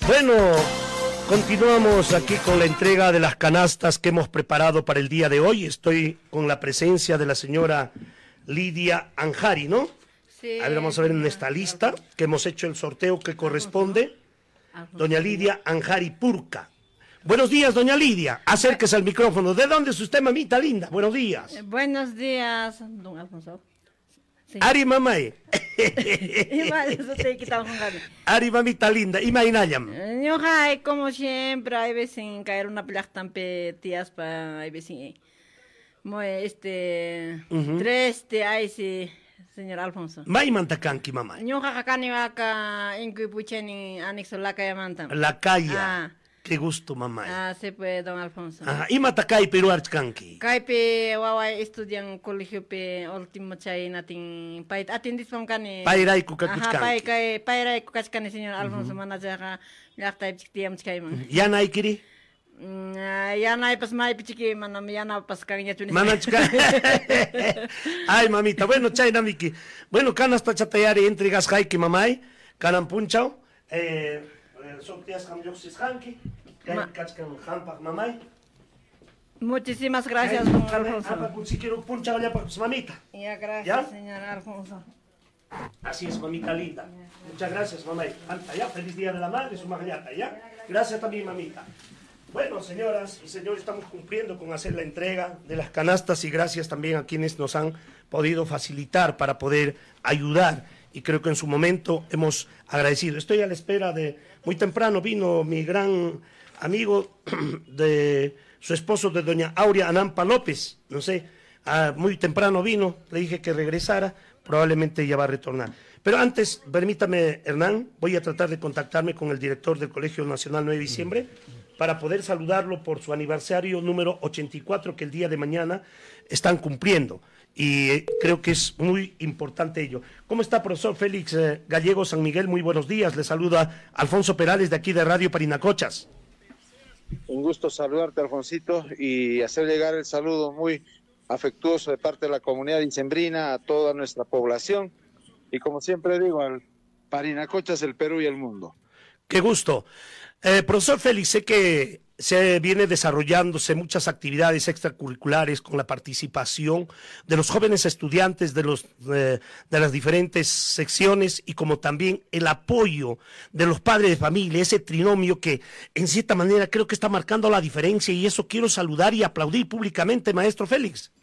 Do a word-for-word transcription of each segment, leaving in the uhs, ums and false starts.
Bueno, continuamos aquí con la entrega de las canastas que hemos preparado para el día de hoy. Estoy con la presencia de la señora Lidia Anjari, ¿no? Sí. A ver, vamos a ver en esta lista que hemos hecho el sorteo que corresponde. Doña Lidia Anjari Purca. Buenos días, doña Lidia. Acérquese al micrófono. ¿De dónde es usted, mamita linda? Buenos días. Eh, buenos días, don Alfonso. Sí. Ari mamay. Igual, eso te he quitado con ganas. Ari mamita linda. Imainayam. Yo, hay como siempre, hay veces en caer una placa tan tías para, hay veces en, muy, este, Ujú. tres te hay, sí, señor Alfonso. May mantakanki, mamay. Yo, acá ni vaca, en que puchen en anexo la calle manta. La calle. Ah. Qué gusto, mamay. Ah, se puede, don Alfonso. Ajá. Y matakai Perú archkanki. Kaipe wawa estudian colegio pe último chay natin pait atendis pam kane Pairay Ajá, kukakuchkanki. pai kai pairay kukaskane señor Alfonso manajaga yakta pchiktiam chkaiman. Ya naikiri. Ya nay pas mai pichiki manam ya na pas kanya tunis. Manachka. Ay, mamita. Bueno, chay namiki. Bueno, canas tachatayari entregas haiki mamay. Canan punchao. Eh, son tías camiosis hanki. Ma- Kachkan hampak mamay. Muchísimas gracias, don Alfonso. Si quiero punchao ya para mamita. Ya gracias, ¿Ya? señor Alfonso. Así es, mamita linda. Muchas gracias, mamá. Anta, ya, feliz día de la madre, su magnata, ya. Gracias también, mamita. Bueno, señoras y señores, estamos cumpliendo con hacer la entrega de las canastas y gracias también a quienes nos han podido facilitar para poder ayudar. Y creo que en su momento hemos agradecido. Estoy a la espera de... Muy temprano vino mi gran amigo de su esposo, de doña Aurea Anampa López. No sé, ah, muy temprano vino, le dije que regresara, probablemente ya va a retornar. Pero antes, permítame, Hernán, voy a tratar de contactarme con el director del Colegio Nacional nueve de diciembre para poder saludarlo por su aniversario número ochenta y cuatro que el día de mañana están cumpliendo. Y eh, creo que es muy importante ello. ¿Cómo está, profesor Félix eh, Gallego San Miguel? Muy buenos días. Le saluda Alfonso Perales de aquí de Radio Parinacochas. Un gusto saludarte, Alfonsito, y hacer llegar el saludo muy afectuoso de parte de la comunidad dicembrina a toda nuestra población. Y como siempre digo, al Parinacochas, el Perú y el mundo. Qué gusto. Eh, profesor Félix, sé que se viene desarrollándose muchas actividades extracurriculares con la participación de los jóvenes estudiantes de, los, eh, de las diferentes secciones y como también el apoyo de los padres de familia, ese trinomio que en cierta manera creo que está marcando la diferencia y eso quiero saludar y aplaudir públicamente, maestro Félix.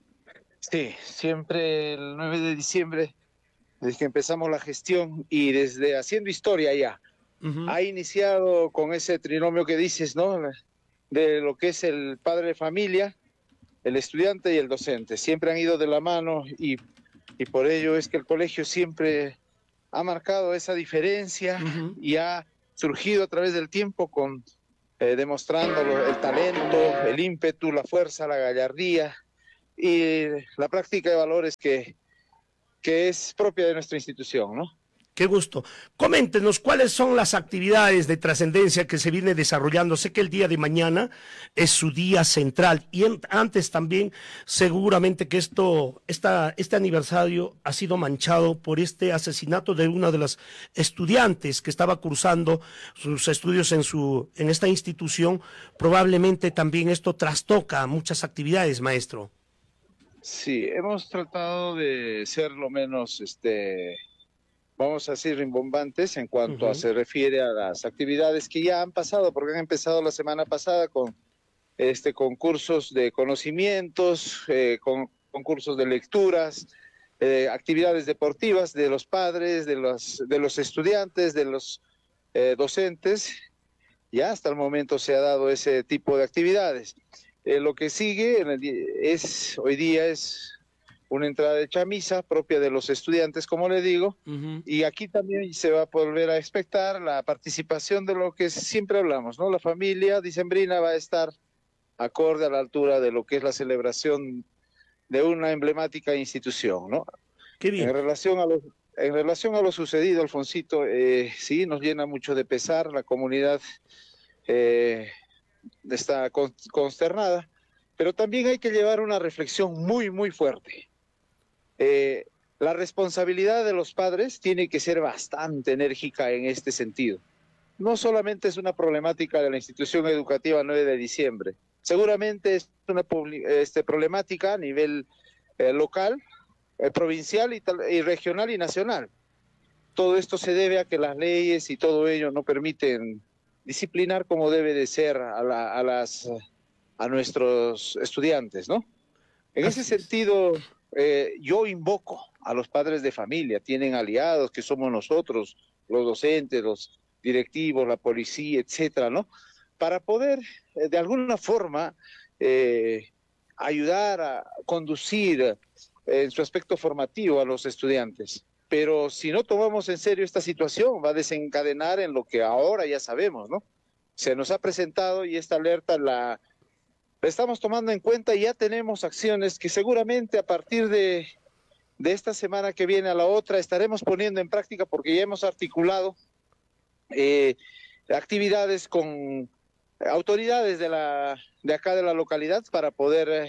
Sí, siempre el nueve de diciembre, desde que empezamos la gestión y desde haciendo historia ya, Uh-huh. ha iniciado con ese trinomio que dices, ¿no? De lo que es el padre de familia, el estudiante y el docente. Siempre han ido de la mano y, y por ello es que el colegio siempre ha marcado esa diferencia Uh-huh. y ha surgido a través del tiempo con eh, demostrando lo- el talento, el ímpetu, la fuerza, la gallardía y la práctica de valores que, que es propia de nuestra institución, ¿no? Qué gusto. Coméntenos cuáles son las actividades de trascendencia que se viene desarrollando. Sé que el día de mañana es su día central y en, antes también seguramente que esto, esta, este aniversario ha sido manchado por este asesinato de una de las estudiantes que estaba cursando sus estudios en, su, en esta institución. Probablemente también esto trastoca muchas actividades, maestro. Sí, hemos tratado de ser lo menos, este, vamos a decir, rimbombantes en cuanto Ujú. a se refiere a las actividades que ya han pasado, porque han empezado la semana pasada con este concursos de conocimientos, eh, con concursos de lecturas, eh, actividades deportivas de los padres, de los, de los estudiantes, de los eh, docentes. Ya hasta el momento se ha dado ese tipo de actividades. Eh, lo que sigue en el di- es hoy día es una entrada de chamisa propia de los estudiantes, como le digo, Uh-huh. y aquí también se va a volver a expectar la participación de lo que siempre hablamos, ¿no? La familia dicembrina va a estar acorde a la altura de lo que es la celebración de una emblemática institución, ¿no? Qué En bien. relación a lo, en relación a lo sucedido, Alfonsito, eh, sí, nos llena mucho de pesar, la comunidad eh, está con- consternada, pero también hay que llevar una reflexión muy, muy fuerte. Eh, la responsabilidad de los padres tiene que ser bastante enérgica en este sentido. no solamente es una problemática de la institución educativa nueve de diciembre, seguramente es una este, problemática a nivel eh, local, eh, provincial y, tal, y regional y nacional. Todo esto se debe a que las leyes y todo ello no permiten disciplinar como debe de ser a, la, a, las, a nuestros estudiantes, ¿no? En Así ese es. sentido, eh, yo invoco a los padres de familia, tienen aliados que somos nosotros, los docentes, los directivos, la policía, etcétera, ¿no? Para poder, eh, de alguna forma, eh, ayudar a conducir eh, en su aspecto formativo a los estudiantes. Pero si no tomamos en serio esta situación, va a desencadenar en lo que ahora ya sabemos, ¿no? Se nos ha presentado y esta alerta la, la estamos tomando en cuenta y ya tenemos acciones que seguramente a partir de, de esta semana que viene a la otra estaremos poniendo en práctica porque ya hemos articulado eh, actividades con autoridades de, la, de acá de la localidad para poder... Eh,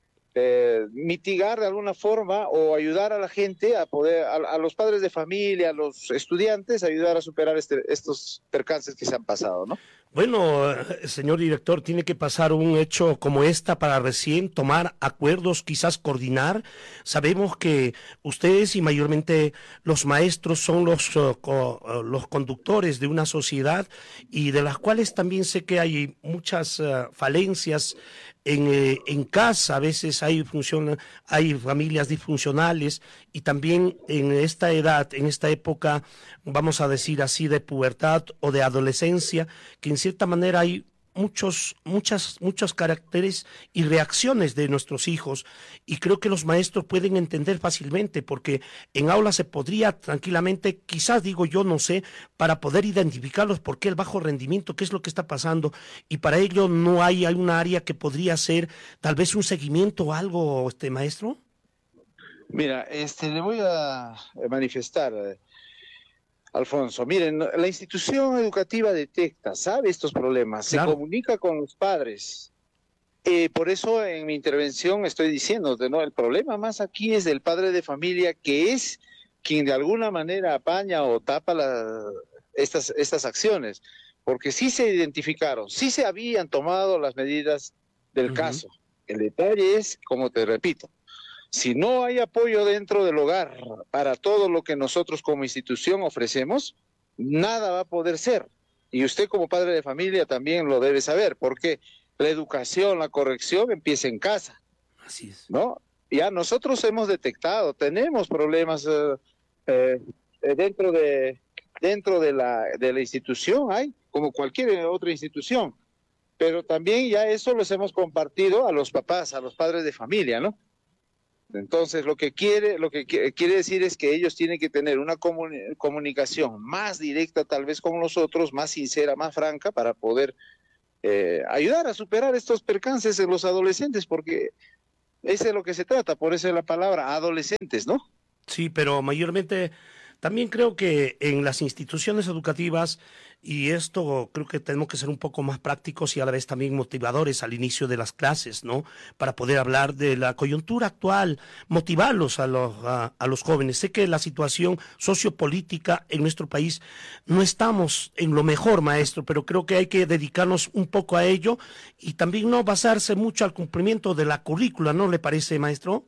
Eh, mitigar de alguna forma o ayudar a la gente a poder, a, a los padres de familia, a los estudiantes, ayudar a superar este, estos percances que se han pasado, ¿no? Bueno, señor director, tiene que pasar un hecho como esta para recién tomar acuerdos, quizás coordinar. Sabemos que ustedes y mayormente los maestros son los, uh, co, uh, los conductores de una sociedad y de las cuales también sé que hay muchas uh, falencias en, eh, en casa. A veces hay, función, hay familias disfuncionales y también en esta edad, en esta época, vamos a decir así, de pubertad o de adolescencia, que en cierta manera hay muchos, muchas, muchos caracteres y reacciones de nuestros hijos y creo que los maestros pueden entender fácilmente porque en aula se podría tranquilamente, quizás digo yo, no sé, para poder identificarlos por qué el bajo rendimiento, qué es lo que está pasando y para ello no hay, hay una área que podría ser tal vez un seguimiento o algo, este maestro. Mira, este, le voy a manifestar... Alfonso, miren, la institución educativa detecta, sabe estos problemas, claro. Se comunica con los padres. Eh, por eso en mi intervención estoy diciendo, ¿no? El problema más aquí es del padre de familia, que es quien de alguna manera apaña o tapa la, estas, estas acciones, porque sí se identificaron, sí se habían tomado las medidas del uh-huh. caso. El detalle es, como te repito, si no hay apoyo dentro del hogar para todo lo que nosotros como institución ofrecemos, nada va a poder ser. Y usted como padre de familia también lo debe saber, porque la educación, la corrección empieza en casa. Así es. ¿No? Ya nosotros hemos detectado, tenemos problemas eh, eh, dentro de dentro de la, de la institución, hay, como cualquier otra institución. Pero también ya eso los hemos compartido a los papás, a los padres de familia, ¿no? Entonces, lo que quiere, lo que quiere decir es que ellos tienen que tener una comuni- comunicación más directa, tal vez con nosotros, más sincera, más franca, para poder eh, ayudar a superar estos percances en los adolescentes, porque eso es lo que se trata, por eso es la palabra adolescentes, ¿no? Sí, pero mayormente también creo que en las instituciones educativas, y esto creo que tenemos que ser un poco más prácticos y a la vez también motivadores al inicio de las clases, ¿no? Para poder hablar de la coyuntura actual, motivarlos a los, a, a los jóvenes. Sé que la situación sociopolítica en nuestro país no estamos en lo mejor, maestro, pero creo que hay que dedicarnos un poco a ello y también no basarse mucho al cumplimiento de la currícula, ¿no le parece, maestro?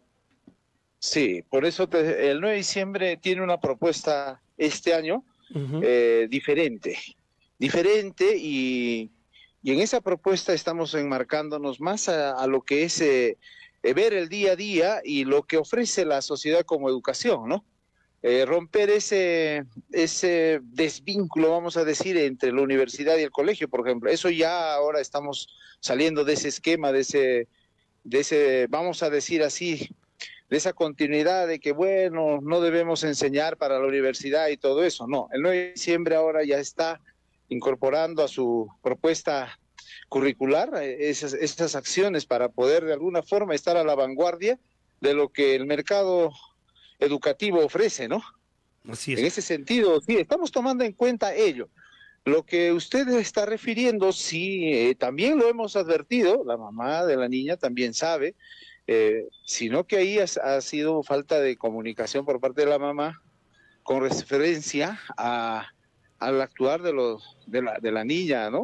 Sí, por eso te, el nueve de diciembre tiene una propuesta este año uh-huh. eh, diferente, diferente y, y en esa propuesta estamos enmarcándonos más a, a lo que es eh, ver el día a día y lo que ofrece la sociedad como educación, ¿no? Eh, romper ese, ese desvínculo, vamos a decir, entre la universidad y el colegio, por ejemplo. Eso ya ahora estamos saliendo de ese esquema, de ese, de ese, vamos a decir así, de esa continuidad de que, bueno, no debemos enseñar para la universidad y todo eso. No, el nueve de diciembre ahora ya está incorporando a su propuesta curricular esas, esas acciones para poder de alguna forma estar a la vanguardia de lo que el mercado educativo ofrece, ¿no? Así es. En ese sentido, sí, estamos tomando en cuenta ello. Lo que usted está refiriendo, sí, eh, también lo hemos advertido, la mamá de la niña también sabe, Eh, sino que ahí ha, ha sido falta de comunicación por parte de la mamá con referencia a, al actuar de, los, de, la, de la niña, ¿no?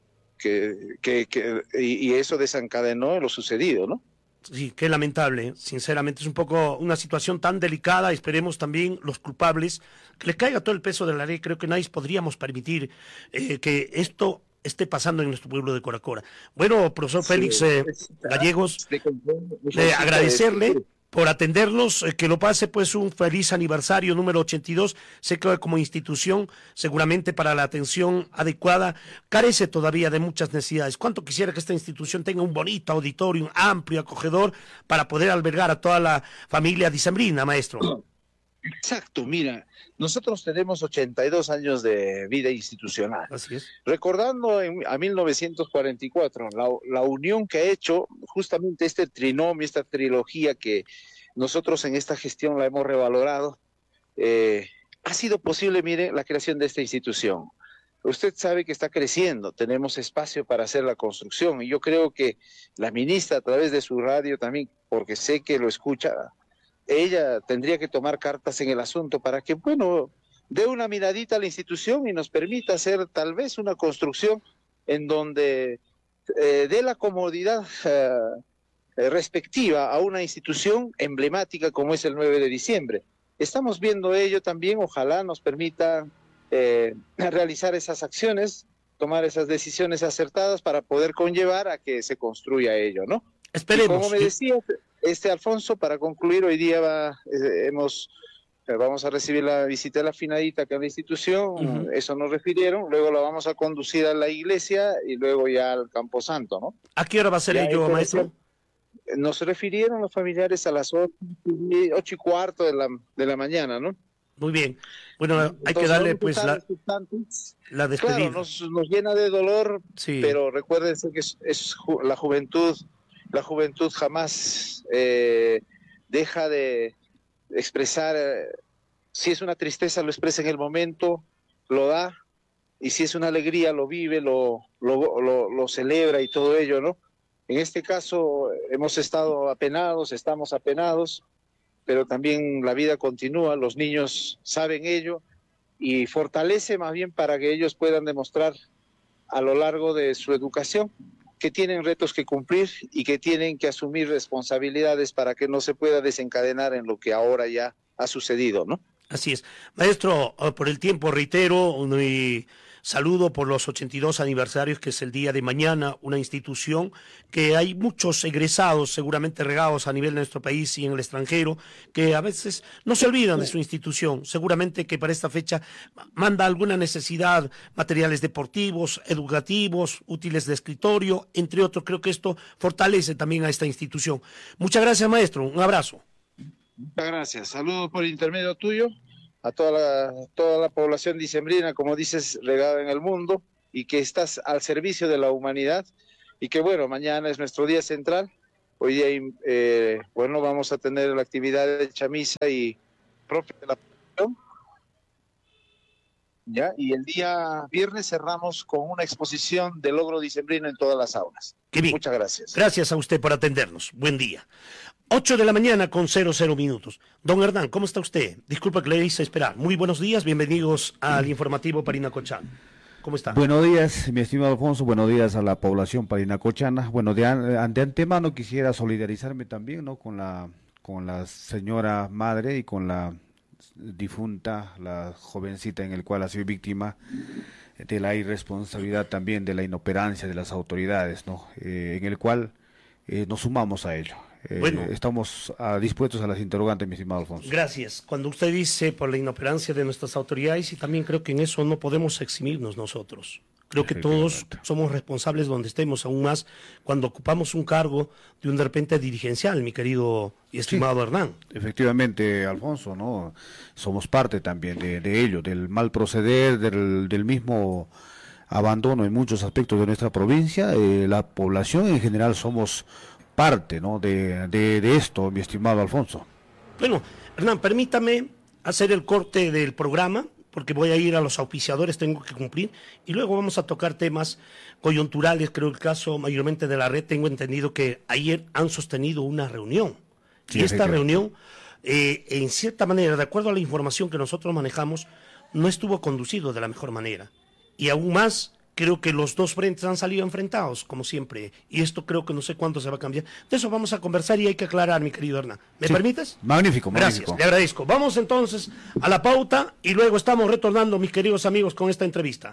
Que, que, que, y, y eso desencadenó lo sucedido, ¿no? Sí, qué lamentable, sinceramente, es un poco una situación tan delicada. Esperemos también los culpables que le caiga todo el peso de la ley. Creo que nadie podríamos permitir eh, que esto esté pasando en nuestro pueblo de Coracora. Bueno, profesor Félix eh, Gallegos, eh, agradecerle por atendernos, eh, que lo pase pues un feliz aniversario número ochenta y dos. Sé que como institución, seguramente para la atención adecuada, carece todavía de muchas necesidades. ¿Cuánto quisiera que esta institución tenga un bonito auditorio, amplio, acogedor, para poder albergar a toda la familia dicembrina, maestro? Exacto, mira, nosotros tenemos ochenta y dos años de vida institucional. Así es. Recordando en, a mil novecientos cuarenta y cuatro, la, la unión que ha hecho justamente este trinomio, esta trilogía que nosotros en esta gestión la hemos revalorado, eh, ha sido posible, mire, la creación de esta institución. Usted sabe que está creciendo, tenemos espacio para hacer la construcción y yo creo que la ministra a través de su radio también, porque sé que lo escucha, ella tendría que tomar cartas en el asunto para que, bueno, dé una miradita a la institución y nos permita hacer tal vez una construcción en donde eh, dé la comodidad eh, respectiva a una institución emblemática como es el nueve de diciembre. Estamos viendo ello también, ojalá nos permita eh, realizar esas acciones, tomar esas decisiones acertadas para poder conllevar a que se construya ello, ¿no? Esperemos. Y como me decía este Alfonso, para concluir, hoy día va, eh, hemos, eh, vamos a recibir la visita de la finadita acá en la institución, uh-huh. Eso nos refirieron, luego la vamos a conducir a la iglesia y luego ya al Camposanto, ¿no? ¿A qué hora va a ser ya ello, maestro? Nos refirieron los familiares a las ocho, ocho y cuarto de la, de la mañana, ¿no? Muy bien. Bueno, hay Entonces, que darle pues la, la despedida. Claro, nos, nos llena de dolor, sí. Pero recuérdense que es, es ju la juventud, la juventud jamás eh, deja de expresar, eh, si es una tristeza lo expresa en el momento, lo da, y si es una alegría lo vive, lo, lo, lo, lo celebra y todo ello, ¿no? En este caso hemos estado apenados, estamos apenados, pero también la vida continúa, los niños saben ello y fortalece más bien para que ellos puedan demostrar a lo largo de su educación que tienen retos que cumplir y que tienen que asumir responsabilidades para que no se pueda desencadenar en lo que ahora ya ha sucedido, ¿no? Así es. Maestro, por el tiempo reitero mi saludo por los ochenta y dos aniversarios, que es el día de mañana, una institución que hay muchos egresados seguramente regados a nivel de nuestro país y en el extranjero, que a veces no se olvidan de su institución. Seguramente que para esta fecha manda alguna necesidad, materiales deportivos, educativos, útiles de escritorio, entre otros. Creo que esto fortalece también a esta institución. Muchas gracias, maestro. Un abrazo. Muchas gracias. Saludos por intermedio tuyo a toda la, toda la población dicembrina, como dices, regada en el mundo, y que estás al servicio de la humanidad, y que bueno, mañana es nuestro día central. Hoy día, eh, bueno, vamos a tener la actividad de chamisa y propia de la población, ¿ya? Y el día viernes cerramos con una exposición de logro dicembrino en todas las aulas. Qué bien. Muchas gracias. Gracias a usted por atendernos. Buen día. ocho de la mañana con cero cero minutos. Don Hernán, ¿cómo está usted? Disculpa que le hice esperar. Muy buenos días, bienvenidos al informativo Parinacochana. ¿Cómo está? Buenos días, mi estimado Alfonso, buenos días a la población parinacochana. Bueno, de, an de antemano quisiera solidarizarme también, ¿no?, con la, con la señora madre y con la difunta, la jovencita en el cual ha sido víctima de la irresponsabilidad también, de la inoperancia de las autoridades, ¿no?, eh, en el cual eh, nos sumamos a ello. Eh, bueno, estamos uh, dispuestos a las interrogantes, mi estimado Alfonso. Gracias. Cuando usted dice por la inoperancia de nuestras autoridades, y también creo que en eso no podemos eximirnos nosotros. Creo que todos somos responsables donde estemos, aún más cuando ocupamos un cargo de un de repente dirigencial, mi querido y estimado sí, Hernán. Efectivamente, Alfonso, ¿no? Somos parte también de, de ello, del mal proceder, del, del mismo abandono en muchos aspectos de nuestra provincia. Eh, la población en general somos parte, ¿no?, de, de, de esto, mi estimado Alfonso. Bueno, Hernán, permítame hacer el corte del programa, porque voy a ir a los auspiciadores, tengo que cumplir, y luego vamos a tocar temas coyunturales. Creo el caso mayormente de la red, tengo entendido que ayer han sostenido una reunión, sí, y esta reunión, eh, en cierta manera, de acuerdo a la información que nosotros manejamos, no estuvo conducido de la mejor manera. Y aún más, creo que los dos frentes han salido enfrentados, como siempre. Y esto creo que no sé cuándo se va a cambiar. De eso vamos a conversar y hay que aclarar, mi querido Hernán. ¿Me sí. permites? Magnífico, magnífico. Gracias, le agradezco. Vamos entonces a la pauta y luego estamos retornando, mis queridos amigos, con esta entrevista.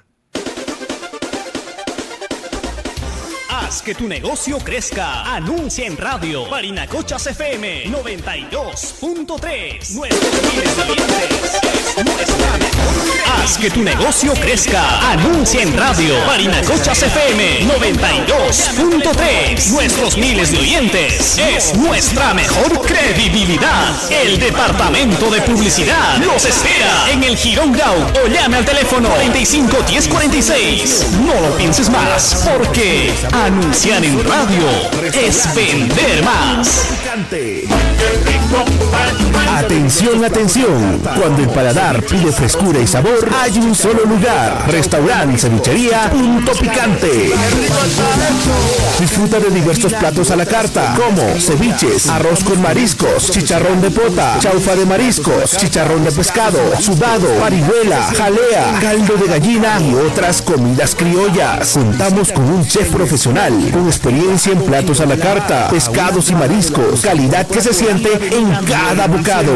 Haz que tu negocio crezca. Anuncia en radio. Parinacochas F M noventa y dos punto tres. Nuestros miles de oyentes es nuestra mejor. Haz que tu negocio crezca. Anuncia en radio. Parinacochas F M noventa y dos punto tres. Nuestros miles de oyentes es nuestra mejor credibilidad. El departamento de publicidad los espera en el Girón Grau o llame al teléfono cuarenta y cinco diez cuarenta y seis. No lo pienses más, porque anunciar en radio es vender más. Atención, atención. Cuando el paladar pide frescura y sabor, hay un solo lugar. Restaurante Cevichería Punto Picante. Disfruta de diversos platos a la carta, como ceviches, arroz con mariscos, chicharrón de pota, chaufa de mariscos, chicharrón de pescado, sudado, parihuela, jalea, caldo de gallina y otras comidas criollas. Contamos con un chef profesional con experiencia en platos a la carta, pescados y mariscos, calidad que se siente en cada bocado.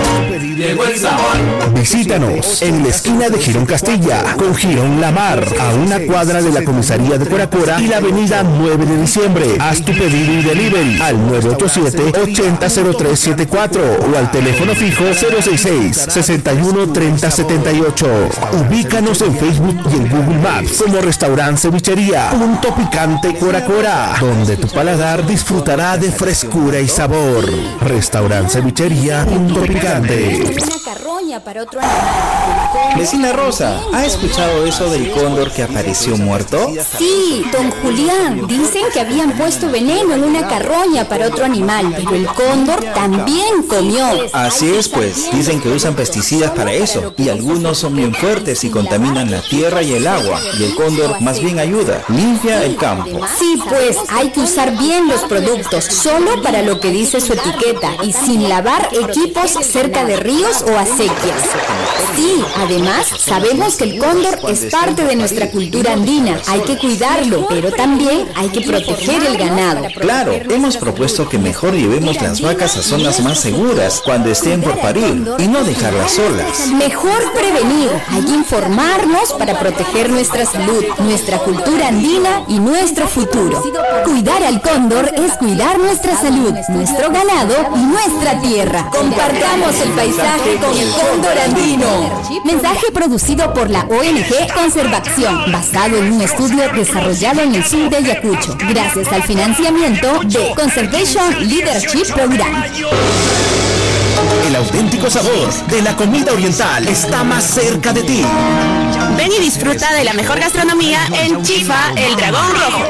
Visítanos en la esquina de Girón Castilla con Girón La Mar, a una cuadra de la comisaría de Coracora y la avenida nueve de diciembre. Haz tu pedido y delivery al nueve ocho siete, ochenta cero tres setenta y cuatro o al teléfono fijo cero seis seis, sesenta y uno, treinta setenta y ocho. Ubícanos en Facebook y en Google Maps como Restaurante Cevichería Punto Picante Coracora, donde tu paladar disfrutará de frescura y sabor. Restaurante Cevichería Punto Picante. Una carroña para otro animal. Vecina Rosa, ¿ha escuchado eso del cóndor que apareció muerto? Sí, don Julián, dicen que habían puesto veneno en una carroña para otro animal, pero el cóndor también comió. Así es, pues, dicen que usan pesticidas para eso, y algunos son bien fuertes y contaminan la tierra y el agua, y el cóndor más bien ayuda, limpia el campo. Sí, pues, hay que usar bien los productos, solo para lo que dice su etiqueta, y sin lavar equipos cerca de ríos o acequias. Sí, además, sabemos que el cóndor es parte de nuestra cultura andina, hay que cuidarlo, pero también hay que proteger el ganado. Claro, hemos propuesto que mejor llevemos las vacas a zonas más seguras cuando estén por parir y no dejarlas solas. Mejor prevenir, hay que informarnos para proteger nuestra salud, nuestra cultura andina y nuestro futuro. Cuidar al cóndor es cuidar nuestra salud, nuestro ganado y nuestra tierra. Compartamos el paisaje con el cóndor andino. Mensaje producido por la O N G Conservación, basado en un estudio desarrollado en el sur de Ayacucho, gracias al financiamiento de Conservation Leadership Program. El auténtico sabor de la comida oriental está más cerca de ti. Ven y disfruta de la mejor gastronomía en Chifa, el Dragón Rojo.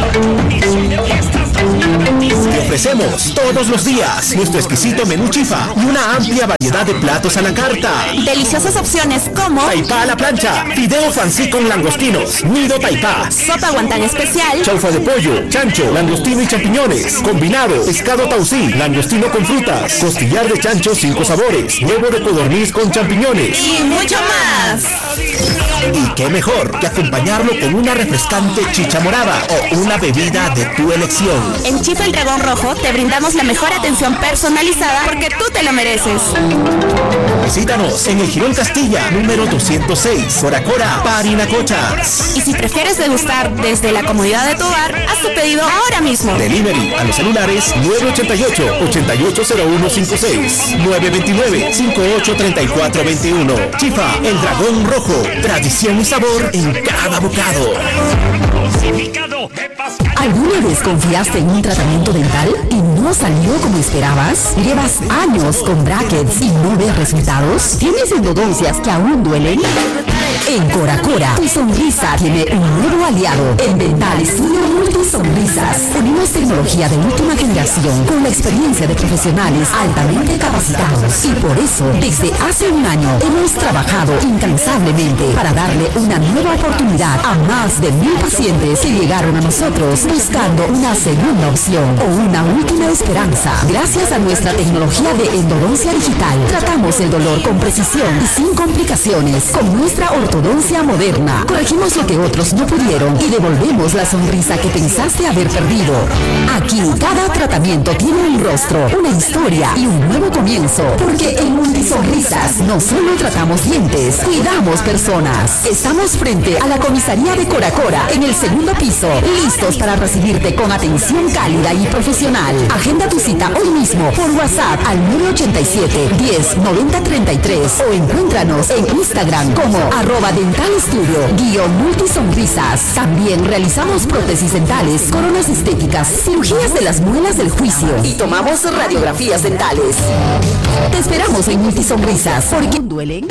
Te ofrecemos todos los días nuestro exquisito menú Chifa y una amplia variedad de platos a la carta. Deliciosas opciones como taipá a la plancha, fideo fancy con langostinos, nido taipá, sopa guantán especial, chaufa de pollo, chancho, langostino y champiñones, combinado, pescado tausí, langostino con frutas, costillar de chancho cinco sabores, huevo de codorniz con champiñones y mucho más. Y qué mejor que acompañarlo con una refrescante chicha morada o una bebida de tu elección. En Chifa el Dragón Rojo te brindamos la mejor atención personalizada porque tú te lo mereces. Visítanos en el Girón Castilla, número doscientos seis, Coracora, Parinacochas. Y si prefieres degustar desde la comodidad de tu hogar, haz tu pedido ahora mismo. Delivery a los celulares nueve ocho ocho, ocho ocho cero uno cinco seis, nueve dos nueve, cinco ocho tres cuatro dos uno. Chifa, el Dragón Rojo, tradición y sabor en cada bocado. ¿Alguna vez confiaste en un tratamiento dental y no salió como esperabas? ¿Llevas años con brackets y no ves resultados? ¿Tienes endodoncias que aún duelen? En Cora Cora, tu sonrisa tiene un nuevo aliado. En Dental Studio Multisonrisas, unimos tecnología de última generación con la experiencia de profesionales altamente capacitados. Y por eso, desde hace un año, hemos trabajado incansablemente para darle una nueva oportunidad a más de mil pacientes que llegaron a nosotros buscando una segunda opción o una última esperanza. Gracias a nuestra tecnología de endodoncia digital, tratamos el dolor con precisión y sin complicaciones. Con nuestra ortodoncia moderna, corregimos lo que otros no pudieron y devolvemos la sonrisa que pensaste haber perdido. Aquí, cada tratamiento tiene un rostro, una historia y un nuevo comienzo, porque en Multisonrisas no solo tratamos dientes, cuidamos personas. Estamos frente a la comisaría de Cora Cora, en el segundo piso, listos para recibirte con atención cálida y profesional. Agenda tu cita hoy mismo por WhatsApp al nueve ocho siete, diez, noventa, treinta y tres o encuéntranos en Instagram como arroba Dental Studio guión Multisonrisas. También realizamos prótesis dentales, coronas estéticas, cirugías de las muelas del juicio y tomamos radiografías dentales. Te esperamos en Multisonrisas, porque duelen.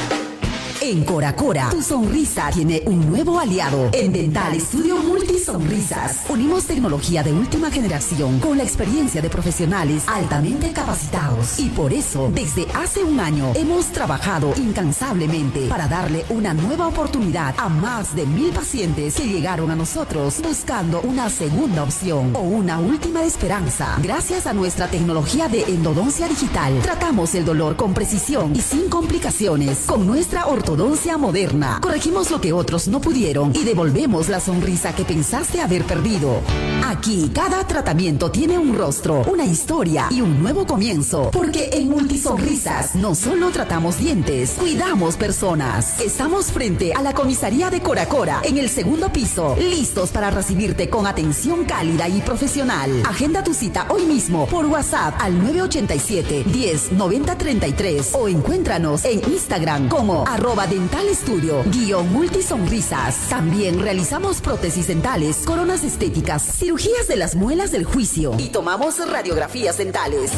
En Cora Cora, tu sonrisa tiene un nuevo aliado. En Dental Studio Multisonrisas, unimos tecnología de última generación con la experiencia de profesionales altamente capacitados. Y por eso, desde hace un año, hemos trabajado incansablemente para darle una nueva oportunidad a más de mil pacientes que llegaron a nosotros buscando una segunda opción o una última esperanza. Gracias a nuestra tecnología de endodoncia digital, tratamos el dolor con precisión y sin complicaciones. Con nuestra ortodoncia moderna, corregimos lo que otros no pudieron y devolvemos la sonrisa que pensaste haber perdido. Aquí, cada tratamiento tiene un rostro, una historia y un nuevo comienzo, porque en Multisonrisas no solo tratamos dientes, cuidamos personas. Estamos frente a la comisaría de Cora Cora, en el segundo piso, listos para recibirte con atención cálida y profesional. Agenda tu cita hoy mismo por WhatsApp al nueve ocho siete, diez, noventa, treinta y tres o encuéntranos en Instagram como arroba Dental Studio guión Multisonrisas. También realizamos prótesis dentales, coronas estéticas, cirugías de las muelas del juicio y tomamos radiografías dentales.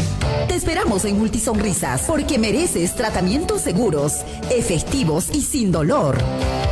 Te esperamos en Multisonrisas porque mereces tratamientos seguros, efectivos y sin dolor.